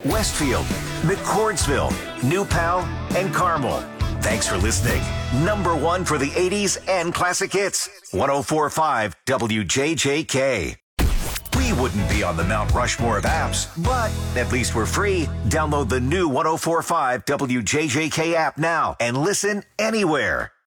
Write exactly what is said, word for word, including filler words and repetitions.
Westfield, McCordsville, New Pal, and Carmel. Thanks for listening. Number one for the eighties and classic hits. one oh four point five W J J K. We wouldn't be on the Mount Rushmore of apps, but at least we're free. Download the new one oh four point five W J J K app now and listen anywhere.